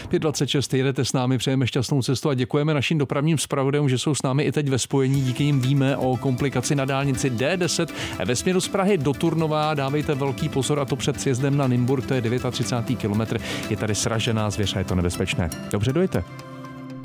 5:26, jedete s námi, přejeme šťastnou cestu a děkujeme našim dopravním zpravodajům, že jsou s námi i teď ve spojení. Díky jim víme o komplikaci na dálnici D10 ve směru z Prahy do Turnova. Dávejte velký pozor, a to před sjezdem na Nymburk, to je 39. kilometr. Je tady sražená zvěř a je to nebezpečné. Dobře, dojďte.